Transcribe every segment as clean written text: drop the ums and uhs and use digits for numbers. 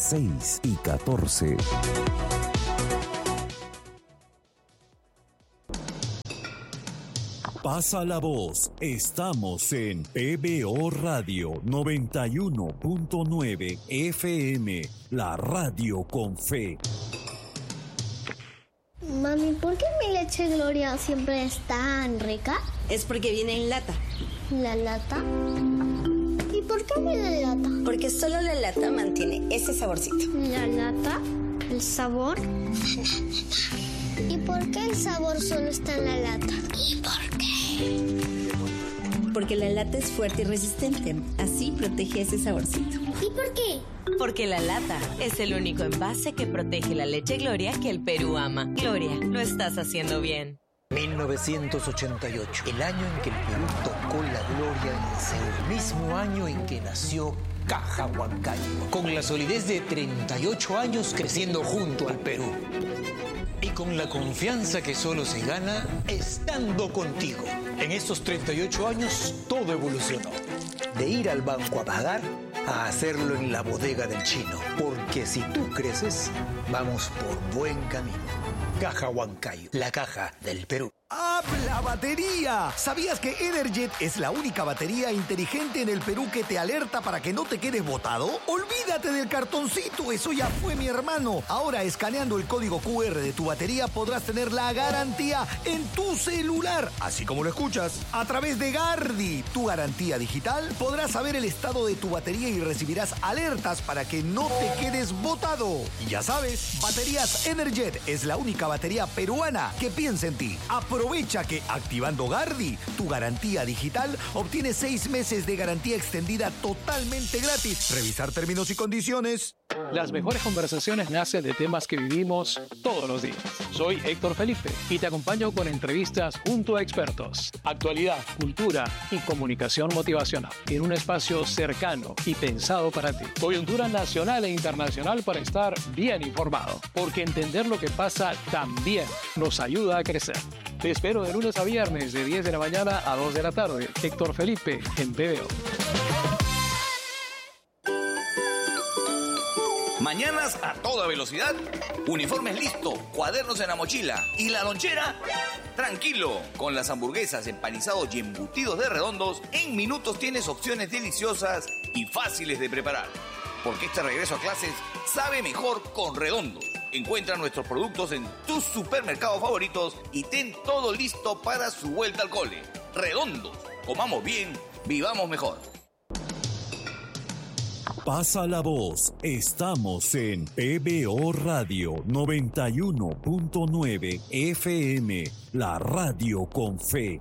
6 y 14. Pasa la voz. Estamos en PBO Radio 91.9 FM, la radio con fe. Mami, ¿por qué mi leche Gloria siempre es tan rica? Es porque viene en lata. ¿La lata? ¿Y por qué viene en lata? Porque solo la lata mantiene ese saborcito. ¿La lata? ¿El sabor? ¿Y por qué el sabor solo está en la lata? ¿Y por qué? Porque la lata es fuerte y resistente. Así protege ese saborcito. ¿Y por qué? Porque la lata es el único envase que protege la leche Gloria que el Perú ama. Gloria, lo estás haciendo bien. 1988, el año en que el Perú tocó la gloria en el mismo año en que nació Caja Huancayo, con la solidez de 38 años creciendo junto al Perú. Y con la confianza que solo se gana estando contigo. En estos 38 años todo evolucionó. De ir al banco a pagar a hacerlo en la bodega del chino. Porque si tú creces, vamos por buen camino. Caja Huancayo, la caja del Perú. ¡Habla batería! ¿Sabías que Energet es la única batería inteligente en el Perú que te alerta para que no te quedes botado? Olvídate del cartoncito, eso ya fue, mi hermano. Ahora, escaneando el código QR de tu batería podrás tener la garantía en tu celular, así como lo escuchas. A través de Gardi, tu garantía digital, podrás saber el estado de tu batería y recibirás alertas para que no te quedes botado. Y ya sabes, Baterías Energet es la única batería peruana que piensa en ti. Aprovecha que activando Gardi, tu garantía digital, obtienes 6 meses de garantía extendida totalmente gratis. Revisar términos y condiciones. Las mejores conversaciones nacen de temas que vivimos todos los días. Soy Héctor Felipe y te acompaño con entrevistas junto a expertos, actualidad, cultura y comunicación motivacional en un espacio cercano y pensado para ti. Coyuntura nacional e internacional para estar bien informado, porque entender lo que pasa también nos ayuda a crecer. Te espero de lunes a viernes de 10 de la mañana a 2 de la tarde. Héctor Felipe en PBO. Mañanas a toda velocidad, uniformes listo, cuadernos en la mochila y la lonchera. Tranquilo, con las hamburguesas, empanizados y embutidos de Redondos, en minutos tienes opciones deliciosas y fáciles de preparar. Porque este regreso a clases sabe mejor con Redondos. Encuentra nuestros productos en tus supermercados favoritos y ten todo listo para su vuelta al cole. Redondos, comamos bien, vivamos mejor. Pasa la voz. Estamos en PBO Radio 91.9 FM, la radio con fe.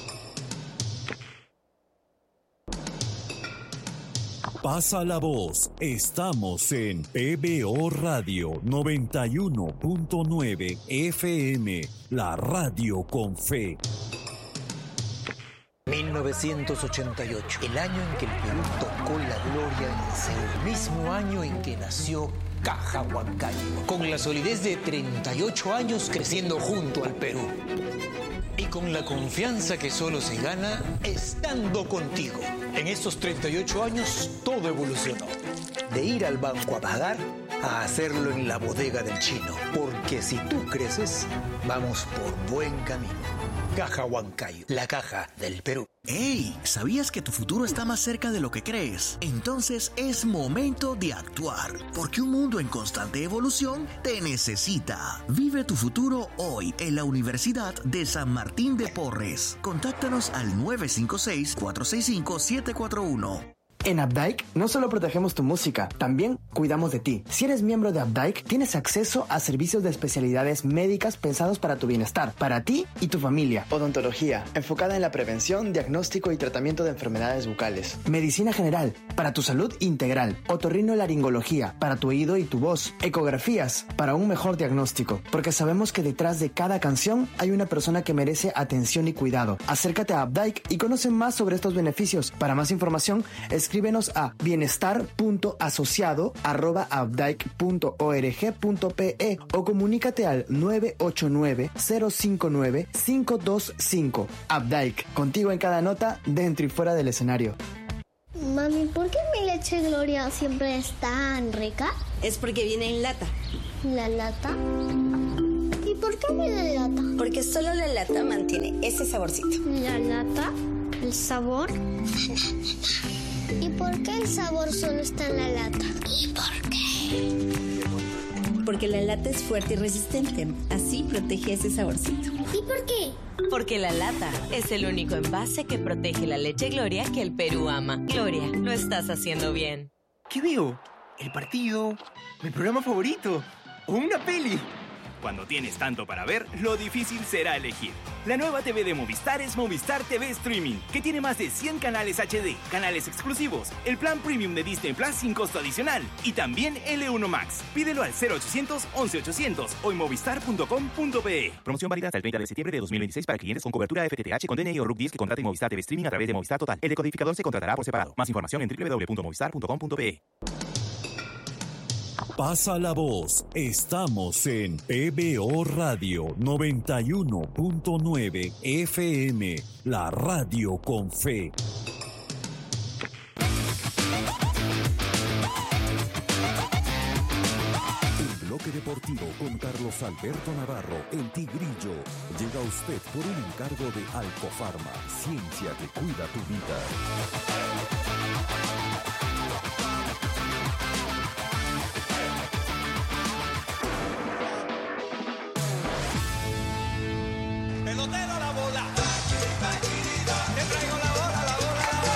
Pasa la voz. Estamos en PBO Radio 91.9 FM, la radio con fe. 1988, el año en que el Perú tocó la gloria en el mismo año en que nació Caja Huancayo, con la solidez de 38 años creciendo junto al Perú. Y con la confianza que solo se gana estando contigo. En estos 38 años todo evolucionó. De ir al banco a pagar a hacerlo en la bodega del chino. Porque si tú creces, vamos por buen camino. Caja Huancayo, la caja del Perú. ¡Hey! ¿Sabías que tu futuro está más cerca de lo que crees? Entonces es momento de actuar, porque un mundo en constante evolución te necesita. Vive tu futuro hoy en la Universidad de San Martín de Porres. Contáctanos al 956-465-741. En Updike no solo protegemos tu música, también cuidamos de ti. Si eres miembro de Updike, tienes acceso a servicios de especialidades médicas pensados para tu bienestar, para ti y tu familia. Odontología, enfocada en la prevención, diagnóstico y tratamiento de enfermedades bucales. Medicina general, para tu salud integral. Otorrinolaringología, para tu oído y tu voz. Ecografías, para un mejor diagnóstico. Porque sabemos que detrás de cada canción hay una persona que merece atención y cuidado. Acércate a Updike y conoce más sobre estos beneficios. Para más información, escríbenos a bienestar.asociado@updike.org.pe o comunícate al 989-059-525. Updike, contigo en cada nota, dentro y fuera del escenario. Mami, ¿por qué mi leche Gloria siempre es tan rica? Es porque viene en lata. ¿La lata? ¿Y por qué viene en lata? Porque solo la lata mantiene ese saborcito. ¿La lata? ¿El sabor? ¿Y por qué el sabor solo está en la lata? ¿Y por qué? Porque la lata es fuerte y resistente. Así protege ese saborcito. ¿Y por qué? Porque la lata es el único envase que protege la leche Gloria que el Perú ama. Gloria, lo estás haciendo bien. ¿Qué veo? ¿El partido? ¿Mi programa favorito? ¿O una peli? Cuando tienes tanto para ver, lo difícil será elegir. La nueva TV de Movistar es Movistar TV Streaming, que tiene más de 100 canales HD, canales exclusivos, el plan premium de Disney Plus sin costo adicional y también L1 Max. Pídelo al 0800 11 800 o en movistar.com.pe. Promoción válida hasta el 30 de septiembre de 2026 para clientes con cobertura FTTH con DNI o RUC 10 que contraten Movistar TV Streaming a través de Movistar Total. El decodificador se contratará por separado. Más información en www.movistar.com.pe. Pasa la voz. Estamos en PBO Radio 91.9 FM, la radio con fe. El bloque deportivo con Carlos Alberto Navarro, el Tigrillo, llega a usted por un encargo de Alcofarma, ciencia que cuida tu vida. Pelotero la bola. Te traigo la bola, la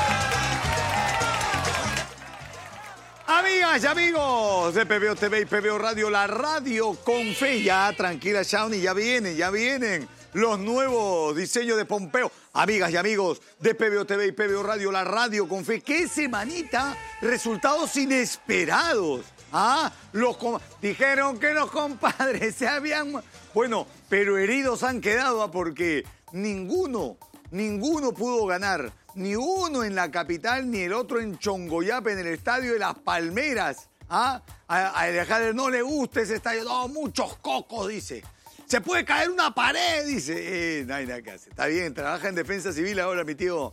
bola. Amigas y amigos de PBO TV y PBO Radio, la radio con fe. Ya, tranquila, Shawnee, ya vienen los nuevos diseños de Pompeo. Amigas y amigos de PBO TV y PBO Radio, la radio con fe. ¡Qué semanita! Resultados inesperados. Dijeron que los compadres se habían... Bueno, pero heridos han quedado porque ninguno pudo ganar. Ni uno en la capital, ni el otro en Chongoyape, en el estadio de Las Palmeras. A Alejandro no le gusta ese estadio. No, muchos cocos, dice. Se puede caer una pared, dice. No hay nada que hacer. Está bien, trabaja en defensa civil ahora mi tío.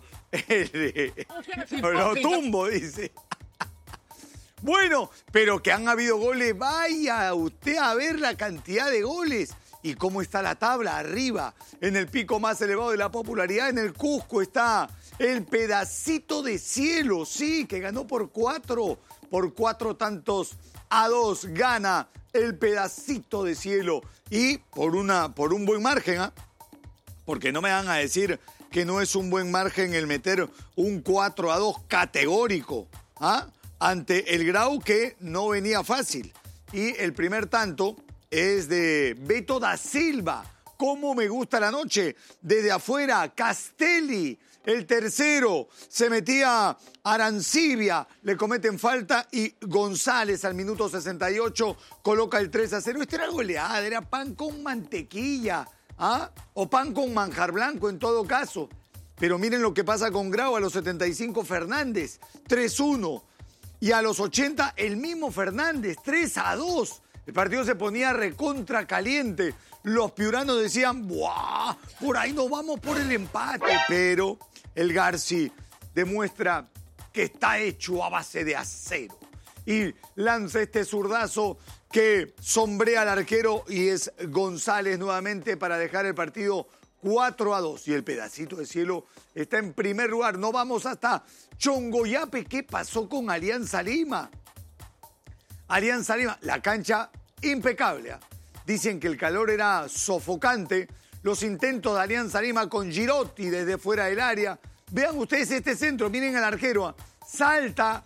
Lo tumbo, dice. Bueno, pero que han habido goles. Vaya usted a ver la cantidad de goles. ¿Y cómo está la tabla? Arriba, en el pico más elevado de la popularidad, en el Cusco está el pedacito de cielo, sí, que ganó por 4 tantos a 2. Gana el pedacito de cielo y por un buen margen, porque no me van a decir que no es un buen margen el meter un 4-2 categórico, ante el Grau, que no venía fácil. Y el primer tanto es de Beto da Silva. ¿Cómo me gusta la noche? Desde afuera, Castelli. El tercero se metía Arancibia, le cometen falta y González al minuto 68 coloca el 3-0. Esta era goleada, era pan con mantequilla, o pan con manjar blanco en todo caso. Pero miren lo que pasa con Grau a los 75, Fernández, 3-1. Y a los 80, el mismo Fernández, 3-2. El partido se ponía recontra caliente. Los piuranos decían, ¡buah! Por ahí nos vamos por el empate. Pero el Garci demuestra que está hecho a base de acero. Y lanza este zurdazo que sombrea al arquero y es González nuevamente para dejar el partido 4-2. Y el pedacito de cielo está en primer lugar. No vamos hasta Chongoyape. ¿Qué pasó con Alianza Lima? Alianza Lima, la cancha impecable. Dicen que el calor era sofocante. Los intentos de Alianza Lima con Girotti desde fuera del área. Vean ustedes este centro, miren al arquero. Salta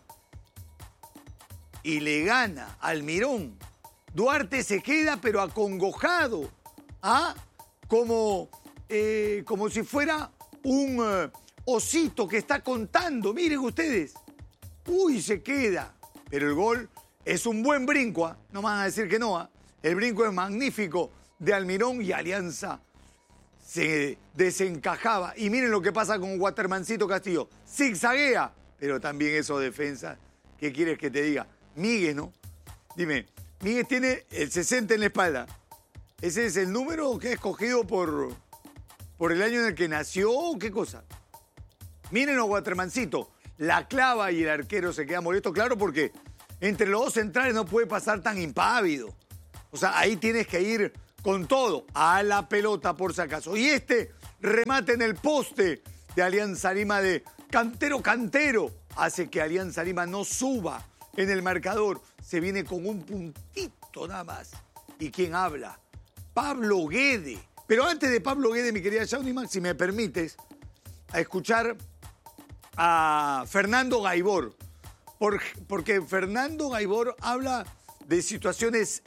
y le gana al Mirón. Duarte se queda pero acongojado. Como si fuera un osito que está contando. Miren ustedes. Uy, se queda. Pero el gol es un buen brinco, no me van a decir que no. El brinco es magnífico de Almirón y Alianza se desencajaba. Y miren lo que pasa con Watermancito Castillo. Zigzaguea, pero también eso defensa. ¿Qué quieres que te diga? Miguel, ¿no? Dime, Miguel tiene el 60 en la espalda. ¿Ese es el número que ha escogido por el año en el que nació o qué cosa? Miren a Watermancito. la clava y el arquero se queda molesto. Claro, porque entre los dos centrales no puede pasar tan impávido. O sea, ahí tienes que ir con todo a la pelota por si acaso. Y este remate en el poste de Alianza Lima de Cantero hace que Alianza Lima no suba en el marcador. Se viene con un puntito nada más. ¿Y quién habla? Pablo Guede. Pero antes de Pablo Guede, mi querida Shauniman, si me permites, a escuchar a Fernando Gaibor. Porque Fernando Gaibor habla de situaciones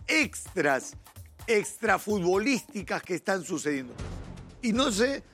extrafutbolísticas que están sucediendo. Y no sé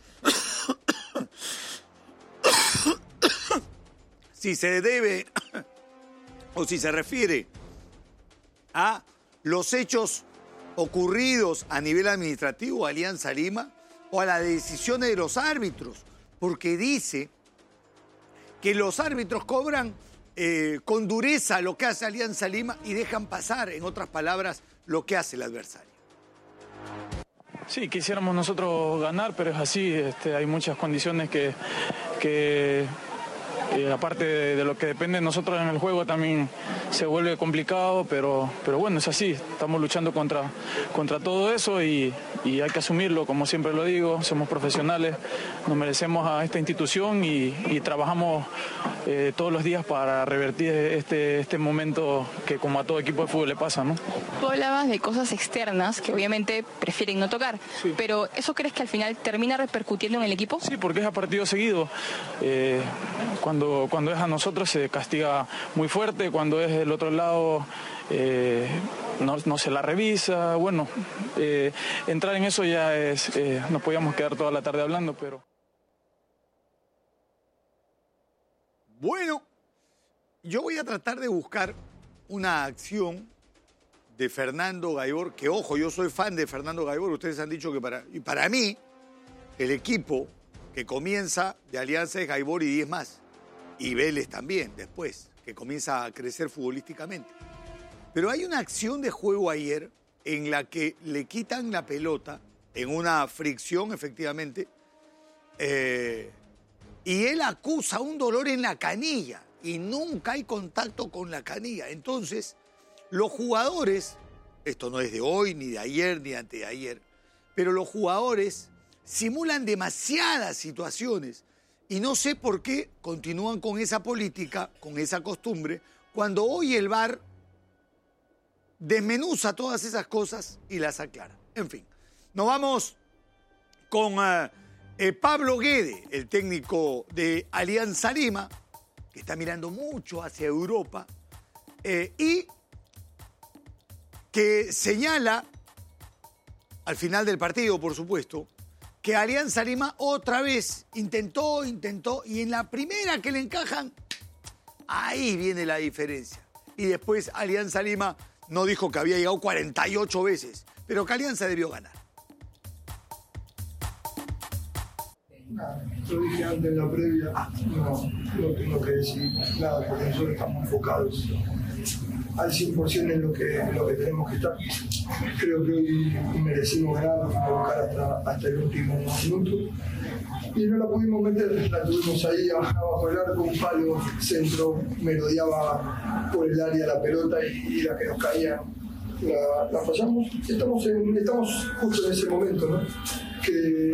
si se debe o si se refiere a los hechos ocurridos a nivel administrativo, Alianza Lima, o a las decisiones de los árbitros, porque dice que los árbitros cobran con dureza lo que hace Alianza Lima y dejan pasar, en otras palabras, lo que hace el adversario. Sí, quisiéramos nosotros ganar, pero es así, hay muchas condiciones que aparte de lo que depende de nosotros en el juego también se vuelve complicado, pero bueno, es así, estamos luchando contra todo eso y hay que asumirlo, como siempre lo digo, somos profesionales, nos merecemos a esta institución y trabajamos todos los días para revertir este momento que como a todo equipo de fútbol le pasa, ¿no? Tú hablabas de cosas externas que obviamente prefieren no tocar, sí. Pero ¿eso crees que al final termina repercutiendo en el equipo? Sí, porque es a partido seguido. Cuando es a nosotros se castiga muy fuerte, cuando es del otro lado no se la revisa. Bueno, entrar en eso ya es, nos podíamos quedar toda la tarde hablando, pero... Bueno, yo voy a tratar de buscar una acción de Fernando Gaibor, que ojo, yo soy fan de Fernando Gaibor, ustedes han dicho que para mí el equipo que comienza de Alianza es Gaibor y 10 más. Y Vélez también, después, que comienza a crecer futbolísticamente. Pero hay una acción de juego ayer en la que le quitan la pelota, en una fricción, efectivamente, y él acusa un dolor en la canilla, y nunca hay contacto con la canilla. Entonces, los jugadores, esto no es de hoy, ni de ayer, ni de antes de ayer, pero los jugadores simulan demasiadas situaciones. Y no sé por qué continúan con esa política, con esa costumbre, cuando hoy el VAR desmenuza todas esas cosas y las aclara. En fin, nos vamos con Pablo Guede, el técnico de Alianza Lima, que está mirando mucho hacia Europa, y que señala, al final del partido, por supuesto, que Alianza Lima otra vez intentó, y en la primera que le encajan, ahí viene la diferencia. Y después Alianza Lima no dijo que había llegado 48 veces, pero que Alianza debió ganar. Lo dije antes en la previa, no tengo que decir nada, porque nosotros estamos enfocados al 100% en lo que tenemos que estar. Creo que hoy merecimos ganar, nos fuimos a buscar hasta el último minuto y no la pudimos meter, la tuvimos ahí abajo del arco, un palo, centro, merodeaba por el área la pelota y la que nos caía la fallamos. Estamos justo en ese momento, ¿no? Que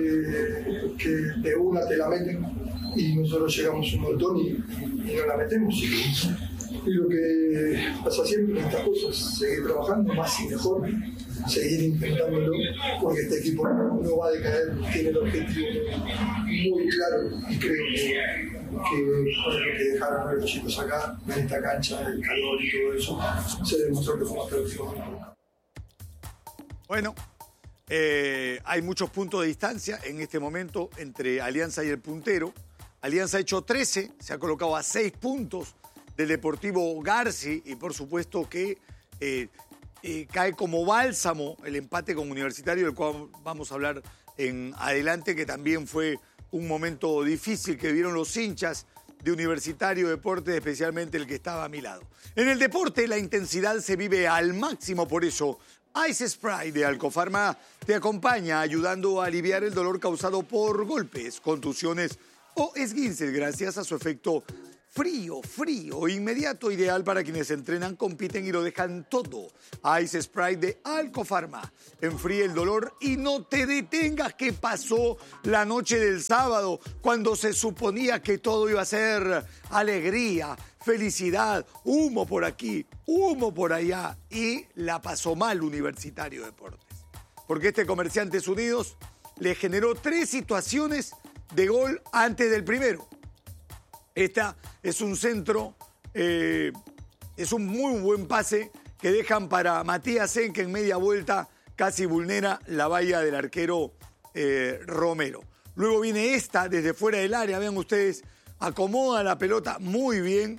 de una te la meten y nosotros llegamos un montón y no la metemos. Y lo que pasa siempre en estas cosas, seguir trabajando más y mejor, seguir intentándolo, porque este equipo no va a decaer, tiene el objetivo muy claro y creo que dejaron a los chicos acá, en esta cancha, el calor y todo eso, se demostró que fue más productivo. Bueno, hay muchos puntos de distancia en este momento entre Alianza y el puntero. Alianza ha hecho 13, se ha colocado a 6 puntos del Deportivo Garci y por supuesto que cae como bálsamo el empate con Universitario, del cual vamos a hablar en adelante, que también fue un momento difícil que vivieron los hinchas de Universitario Deportes, especialmente el que estaba a mi lado. En el deporte la intensidad se vive al máximo, por eso Ice Spray de Alcofarma te acompaña ayudando a aliviar el dolor causado por golpes, contusiones o esguinces gracias a su efecto Frío, inmediato, ideal para quienes entrenan, compiten y lo dejan todo. Ice Sprite de Alcofarma. Enfríe el dolor y no te detengas. ¿Qué pasó la noche del sábado cuando se suponía que todo iba a ser alegría, felicidad, humo por aquí, humo por allá? Y la pasó mal Universitario Deportes. Porque Comerciantes Unidos le generó 3 situaciones de gol antes del primero. Esta es un centro, es un muy buen pase que dejan para Matías Sen, que en media vuelta casi vulnera la valla del arquero Romero. Luego viene esta desde fuera del área, vean ustedes, acomoda la pelota muy bien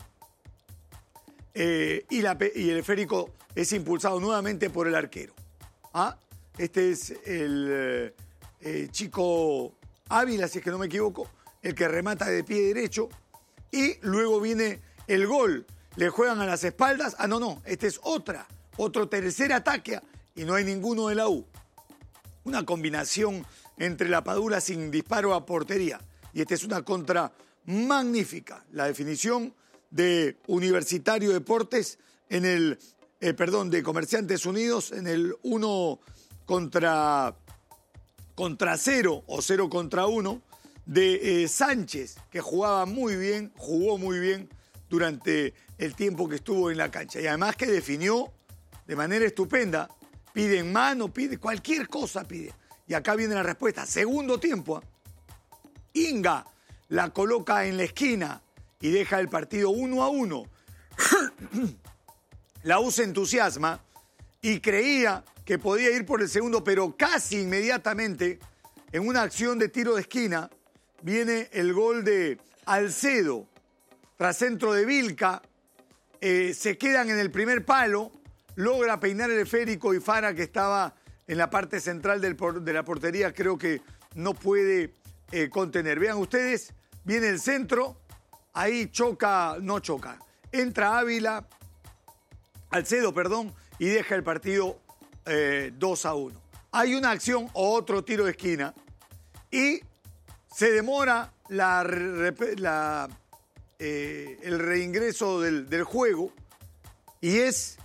y el esférico es impulsado nuevamente por el arquero. Este es el chico Ávila, si es que no me equivoco, el que remata de pie derecho. Y luego viene el gol. Le juegan a las espaldas. No. Este es otro tercer ataque y no hay ninguno de la U. Una combinación entre la Padula sin disparo a portería. Y esta es una contra magnífica. La definición de Universitario Deportes en el, de Comerciantes Unidos en el 1 contra 0 o 0 contra 1. De Sánchez, que jugó muy bien durante el tiempo que estuvo en la cancha. Y además que definió de manera estupenda, pide en mano, pide cualquier cosa, pide. Y acá viene la respuesta. Segundo tiempo, Inga la coloca en la esquina y deja el partido 1-1. La U se entusiasma y creía que podía ir por el segundo, pero casi inmediatamente, en una acción de tiro de esquina, viene el gol de Alcedo, tras centro de Vilca, se quedan en el primer palo, logra peinar el esférico y Fara, que estaba en la parte central de la portería, creo que no puede contener. Vean ustedes, viene el centro, ahí entra Ávila, Alcedo, y deja el partido 2-1. Hay una acción, otro tiro de esquina, y se demora el reingreso del juego y es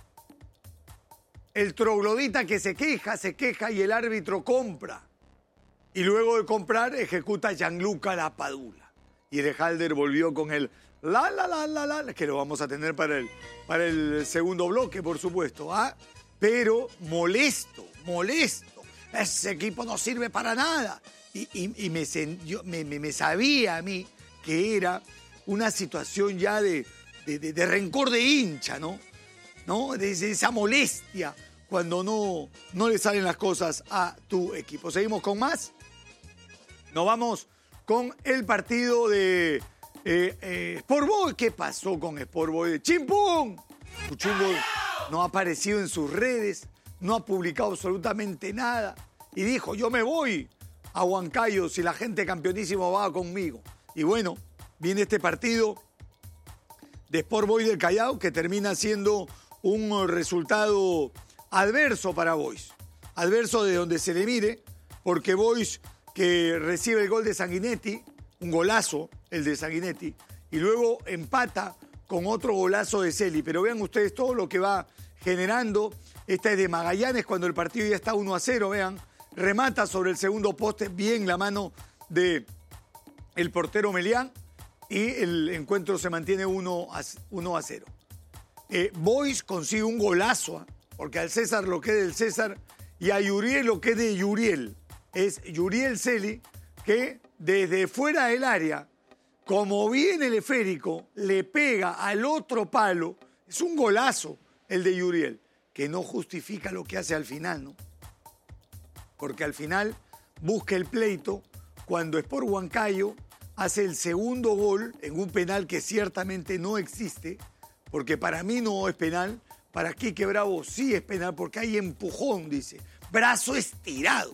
el troglodita que se queja y el árbitro compra. Y luego de comprar ejecuta Gianluca Lapadula. Y Erejalder volvió con el la, que lo vamos a tener para el segundo bloque, por supuesto. Pero molesto. Ese equipo no sirve para nada. Y me sabía a mí que era una situación ya de rencor de hincha, ¿no? De esa molestia cuando no le salen las cosas a tu equipo. ¿Seguimos con más? Nos vamos con el partido de Sport Boys. ¿Qué pasó con Sport Boys? ¡Chimpún! Cuchungo no ha aparecido en sus redes, no ha publicado absolutamente nada y dijo, yo me voy a Huancayo si la gente campeonísimo va conmigo. Y bueno, viene este partido de Sport Boys del Callao que termina siendo un resultado adverso para Boys. Adverso de donde se le mire, porque Boys, que recibe el gol de Sanguinetti, un golazo el de Sanguinetti, y luego empata con otro golazo de Celi. Pero vean ustedes todo lo que va generando. Esta es de Magallanes cuando el partido ya está 1-0, vean. Remata sobre el segundo poste, bien la mano del portero Melián, y el encuentro se mantiene 1-0. Boys consigue un golazo, porque al César lo que es del César y a Yuriel lo que es de Yuriel. Es Yuriel Celi que desde fuera del área, como viene el esférico, le pega al otro palo. Es un golazo el de Yuriel, que no justifica lo que hace al final, ¿no? Porque al final busca el pleito cuando Sport Huancayo hace el segundo gol en un penal que ciertamente no existe, porque para mí no es penal, para Quique Bravo sí es penal, porque hay empujón, dice, brazo estirado.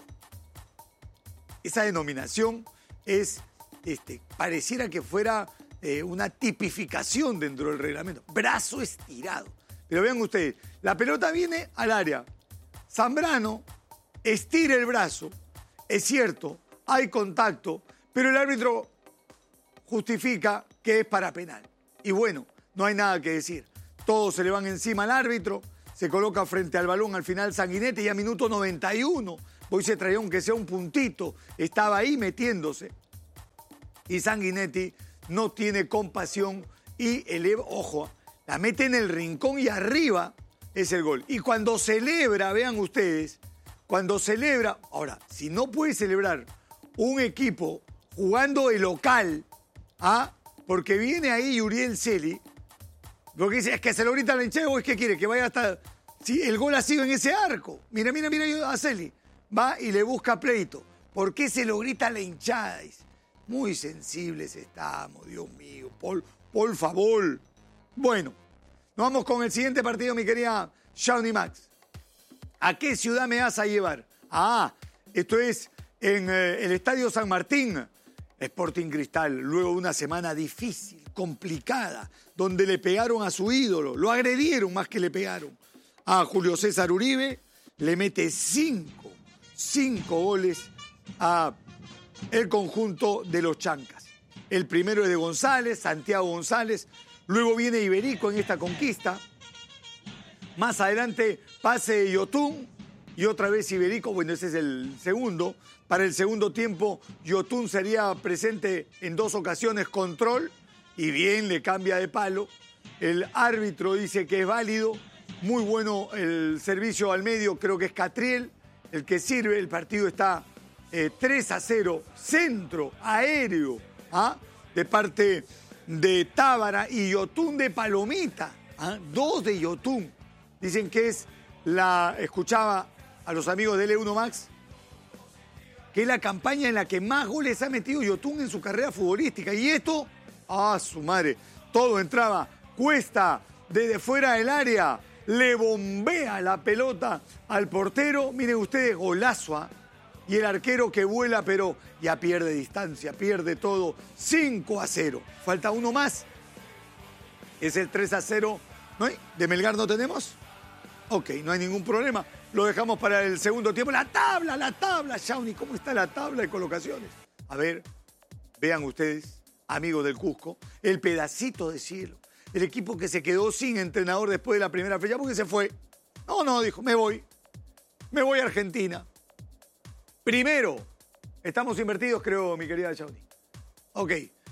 Esa denominación es, pareciera que fuera una tipificación dentro del reglamento, brazo estirado. Pero vean ustedes, la pelota viene al área, Zambrano estira el brazo, es cierto, hay contacto, pero el árbitro justifica que es para penal. Y bueno, no hay nada que decir. Todos se le van encima al árbitro, se coloca frente al balón al final Sanguinetti y a minuto 91. Hoy se traía aunque sea un puntito, estaba ahí metiéndose. Y Sanguinetti no tiene compasión y eleva, ojo, la mete en el rincón y arriba es el gol. Y cuando celebra, vean ustedes, cuando celebra, ahora, si no puede celebrar un equipo jugando de local, porque viene ahí Uriel Celi, porque dice, es que se lo grita al hinchada o es que quiere que vaya hasta... Si el gol ha sido en ese arco. Mira a Celi. Va y le busca pleito. ¿Por qué se lo grita a la hinchada? Dice, muy sensibles estamos, Dios mío, por favor. Bueno, nos vamos con el siguiente partido, mi querida Shawnee Max. ¿A qué ciudad me vas a llevar? Esto es en el Estadio San Martín. Sporting Cristal, luego de una semana difícil, complicada, donde le pegaron a su ídolo, lo agredieron más que le pegaron. A Julio César Uribe le mete 5 goles a el conjunto de los Chancas. El primero es de González, Santiago González, luego viene Iberico en esta conquista. Más adelante pase de Yotún y otra vez Iberico, bueno, ese es el segundo. Para el segundo tiempo, Yotún sería presente en 2 ocasiones, control, y bien le cambia de palo. El árbitro dice que es válido, muy bueno el servicio al medio, creo que es Catriel el que sirve. El partido está 3-0, centro aéreo de parte de Tábara y Yotún de Palomita, 2 de Yotún. Dicen que es escuchaba a los amigos de L1 Max, que es la campaña en la que más goles ha metido Yotún en su carrera futbolística. Y esto, su madre, todo entraba, Cuesta desde fuera del área, le bombea la pelota al portero. Miren ustedes, golazo, y el arquero que vuela, pero ya pierde distancia, pierde todo. 5-0. Falta uno más. Es el 3-0. ¿No? ¿De Melgar no tenemos? Ok, no hay ningún problema. Lo dejamos para el segundo tiempo. La tabla, Shawnee, ¿cómo está la tabla de colocaciones? A ver, vean ustedes, amigos del Cusco, el pedacito de cielo. El equipo que se quedó sin entrenador después de la primera fecha porque se fue. No, dijo, me voy a Argentina. Primero, estamos invertidos, creo, mi querida Shawnee. Ok,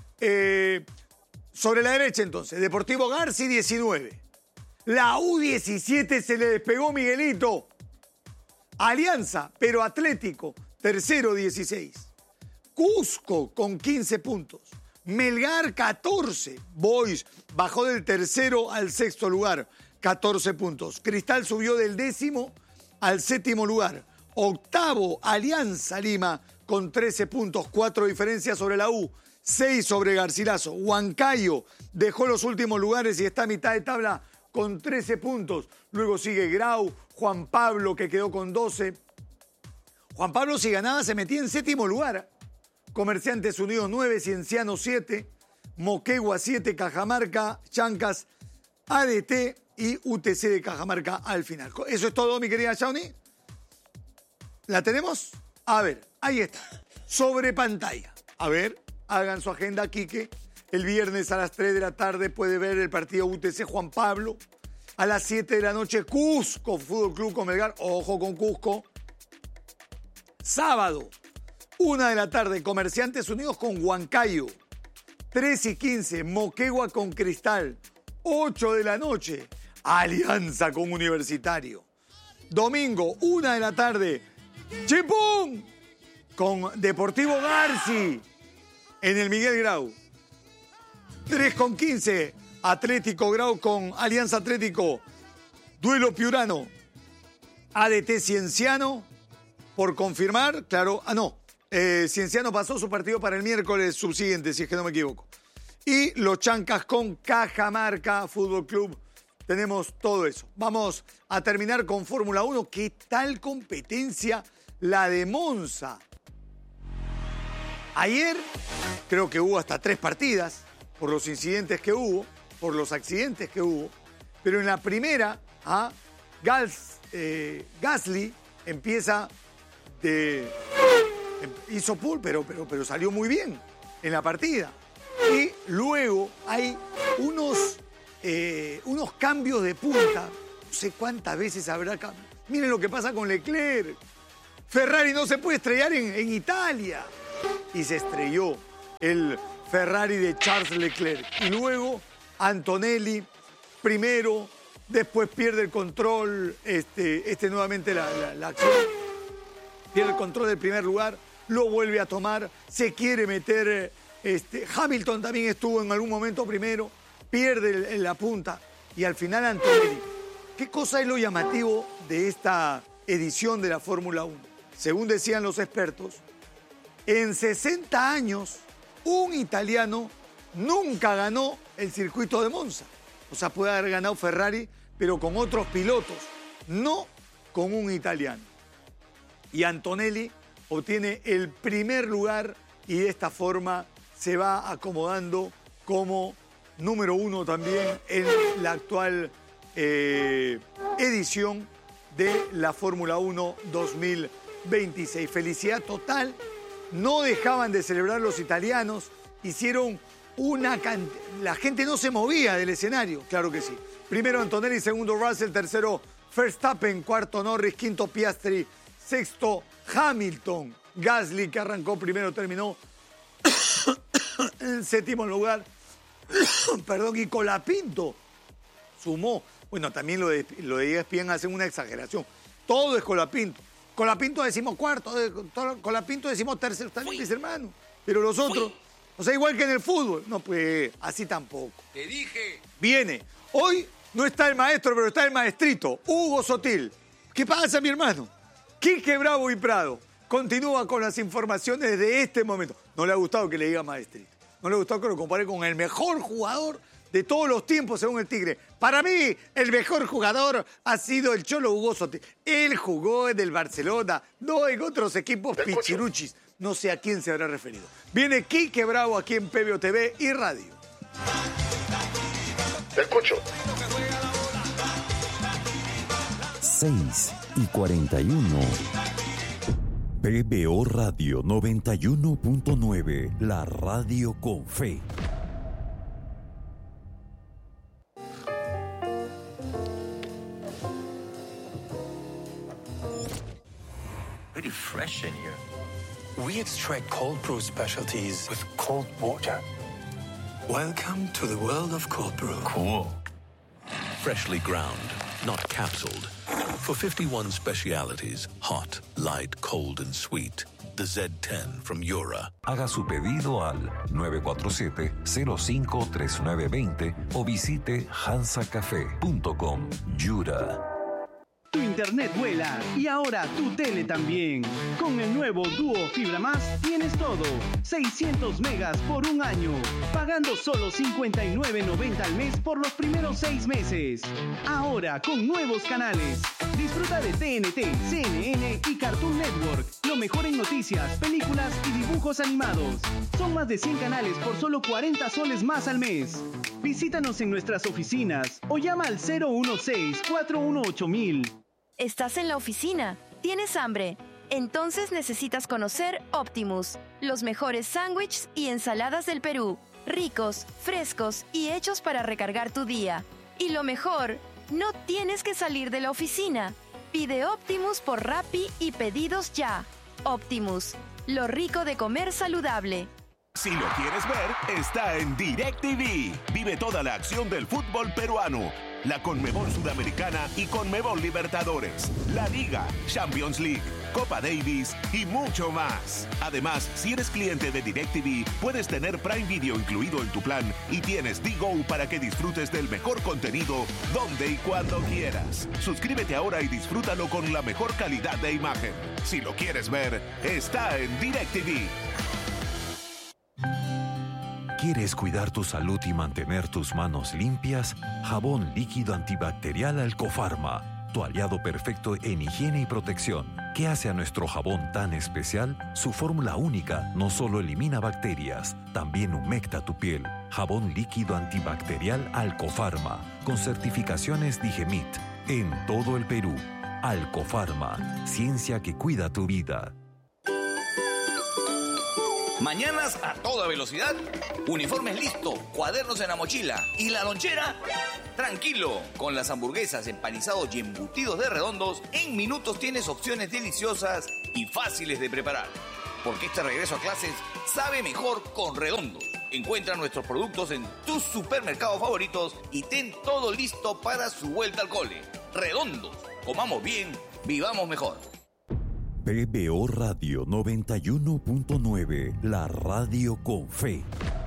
sobre la derecha entonces, Deportivo Garci 19. La U17 se le despegó Miguelito. Alianza, pero Atlético, tercero 16. Cusco con 15 puntos. Melgar 14. Boys bajó del tercero al sexto lugar, 14 puntos. Cristal subió del 10º al 7º lugar. Octavo, Alianza Lima con 13 puntos, 4 diferencias sobre la U, 6 sobre Garcilaso. Huancayo dejó los últimos lugares y está a mitad de tabla con 13 puntos. Luego sigue Grau, Juan Pablo, que quedó con 12. Juan Pablo, si ganaba, se metía en 7º lugar. Comerciantes Unidos 9, Cienciano 7, Moquegua 7, Cajamarca, Chancas, ADT y UTC de Cajamarca al final. Eso es todo, mi querida Shawnee. ¿La tenemos? A ver, ahí está. Sobre pantalla. A ver, hagan su agenda, Quique. El viernes a las 3 de la tarde puede ver el partido UTC Juan Pablo. A las 7 de la noche, Cusco Fútbol Club con Melgar. Ojo con Cusco. Sábado, 1 de la tarde, Comerciantes Unidos con Huancayo. 3:15, Moquegua con Cristal. 8 de la noche, Alianza con Universitario. Domingo, 1 de la tarde, Chipún con Deportivo Garci en el Miguel Grau. 3:15, Atlético Grau con Alianza Atlético. Duelo Piurano. ADT Cienciano por confirmar, claro. Cienciano pasó su partido para el miércoles subsiguiente, si es que no me equivoco. Y los Chancas con Cajamarca Fútbol Club. Tenemos todo eso. Vamos a terminar con Fórmula 1. ¿Qué tal competencia la de Monza? Ayer creo que hubo hasta 3 partidas por los incidentes que hubo, por los accidentes que hubo. Pero en la primera, Gasly empieza hizo pole, pero salió muy bien en la partida. Y luego hay unos cambios de punta. No sé cuántas veces habrá cambiado. Miren lo que pasa con Leclerc. Ferrari no se puede estrellar en Italia. Y se estrelló el Ferrari de Charles Leclerc. Y luego Antonelli, primero, después pierde el control, nuevamente la acción. Pierde el control del primer lugar, lo vuelve a tomar, se quiere meter. Hamilton también estuvo en algún momento primero, pierde en la punta. Y al final Antonelli. ¿Qué cosa es lo llamativo de esta edición de la Fórmula 1? Según decían los expertos, en 60 años, un italiano nunca ganó el circuito de Monza. O sea, puede haber ganado Ferrari, pero con otros pilotos, no con un italiano. Y Antonelli obtiene el primer lugar y de esta forma se va acomodando como número 1 también en la actual edición de la Fórmula 1 2026. Felicidad total. No dejaban de celebrar los italianos. Hicieron la gente no se movía del escenario. Claro que sí. Primero Antonelli, segundo Russell, tercero Verstappen, cuarto Norris, quinto Piastri, sexto Hamilton. Gasly, que arrancó primero, terminó en séptimo lugar. Perdón, y Colapinto sumó. Bueno, también lo de ESPN hacen una exageración. Todo es Colapinto. Colapinto decimocuarto, Colapinto decimotercero, también mis hermanos. Pero los otros, o sea, igual que en el fútbol. No, pues, así tampoco. Te dije. Viene. Hoy no está el maestro, pero está el maestrito, Hugo Sotil. ¿Qué pasa, mi hermano? Quique Bravo y Prado continúa con las informaciones de este momento. No le ha gustado que le diga maestrito. No le ha gustado que lo compare con el mejor jugador de todos los tiempos, según el Tigre. Para mí, el mejor jugador ha sido el Cholo Hugo Sotil. Él jugó en el Barcelona, no en otros equipos pichiruchis. No sé a quién se habrá referido. Viene Quique Bravo aquí en PBO TV y Radio. Te escucho. 6:41. PBO Radio 91.9, la radio con fe. Very fresh in here. We extract cold brew specialties with cold water. Welcome to the world of cold brew. Cool. Freshly ground, not capsuled. For 51 specialities, hot, light, cold, and sweet. The Z10 from Yura. Haga su pedido al 947-053920 o visite hansacafé.com. Yura. Tu internet vuela y ahora tu tele también. Con el nuevo Duo Fibra Más tienes todo. 600 megas por un año, pagando solo $59.90 al mes por los primeros 6 meses. Ahora con nuevos canales. Disfruta de TNT, CNN y Cartoon Network. Lo mejor en noticias, películas y dibujos animados. Son más de 100 canales por solo 40 soles más al mes. Visítanos en nuestras oficinas o llama al 016-418-1000. ¿Estás en la oficina? ¿Tienes hambre? Entonces necesitas conocer Optimus, los mejores sándwiches y ensaladas del Perú, ricos, frescos y hechos para recargar tu día. Y lo mejor, no tienes que salir de la oficina. Pide Optimus por Rappi y pedidos ya. Optimus, lo rico de comer saludable. Si lo quieres ver, está en DirecTV. Vive toda la acción del fútbol peruano. La Conmebol Sudamericana y Conmebol Libertadores, la Liga, Champions League, Copa Davis y mucho más. Además, si eres cliente de DirecTV, puedes tener Prime Video incluido en tu plan y tienes D-Go para que disfrutes del mejor contenido donde y cuando quieras. Suscríbete ahora y disfrútalo con la mejor calidad de imagen. Si lo quieres ver, está en DirecTV. ¿Quieres cuidar tu salud y mantener tus manos limpias? Jabón líquido antibacterial Alcofarma, tu aliado perfecto en higiene y protección. ¿Qué hace a nuestro jabón tan especial? Su fórmula única no solo elimina bacterias, también humecta tu piel. Jabón líquido antibacterial Alcofarma, con certificaciones Digemit, en todo el Perú. Alcofarma, ciencia que cuida tu vida. Mañanas a toda velocidad, uniformes listo, cuadernos en la mochila y la lonchera, tranquilo. Con las hamburguesas, empanizados y embutidos de Redondos, en minutos tienes opciones deliciosas y fáciles de preparar. Porque este regreso a clases sabe mejor con Redondos. Encuentra nuestros productos en tus supermercados favoritos y ten todo listo para su vuelta al cole. Redondos, comamos bien, vivamos mejor. PBO Radio 91.9, la radio con fe.